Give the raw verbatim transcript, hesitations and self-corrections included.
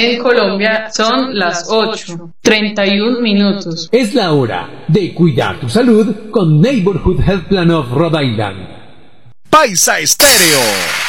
En Colombia son las ocho, treinta y un minutos. Es la hora de cuidar tu salud con Neighborhood Health Plan of Rhode Island. Paisa Estéreo.